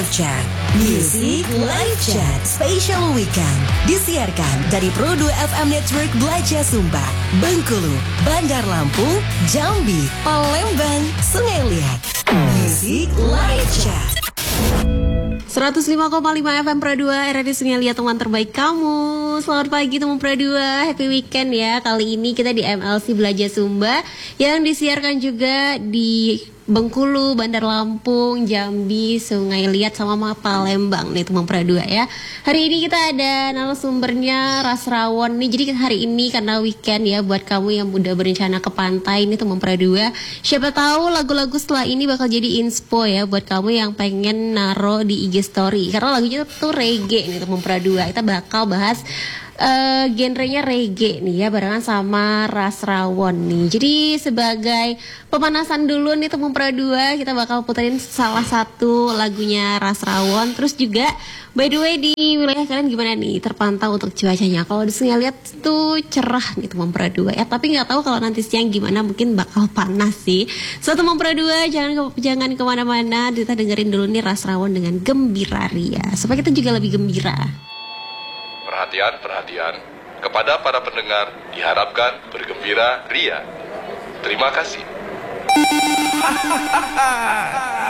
Chat. Music Live Chat Special Weekend disiarkan dari Pro 2 FM Network Belaja Sumba, Bengkulu, Bandar Lampung, Jambi, Palembang, Sungai Liat. Music Live Chat 105,5 FM Pro 2 RRI Sungai Liat, teman terbaik kamu. Selamat pagi teman Pro 2, happy weekend ya. Kali ini kita di MLC Belaja Sumba yang disiarkan juga di Bengkulu, Bandar Lampung, Jambi, Sungai Liat sama Palembang nih teman Pro 2 ya. Hari ini kita ada narasumbernya Ras Rawon nih. Jadi hari ini karena weekend ya, buat kamu yang udah berencana ke pantai nih teman Pro 2, siapa tahu lagu-lagu setelah ini bakal jadi inspo ya buat kamu yang pengen naro di IG story. Karena lagunya tuh reggae nih teman Pro 2. Kita bakal bahas genrenya reggae nih ya, barengan sama Ras Rawon nih. Jadi sebagai pemanasan dulu nih teman Pro 2, kita bakal puterin salah satu lagunya Ras Rawon. Terus juga by the way di wilayah kalian gimana nih terpantau untuk cuacanya? Kalau di Sungai Liat tuh cerah nih teman Pro 2 ya, tapi nggak tahu kalau nanti siang gimana, mungkin bakal panas sih. So teman Pro 2 jangan kemana-mana, kita dengerin dulu nih Ras Rawon dengan Gembira Ria supaya kita juga lebih gembira. Perhatian, kepada para pendengar diharapkan bergembira ria. Terima kasih.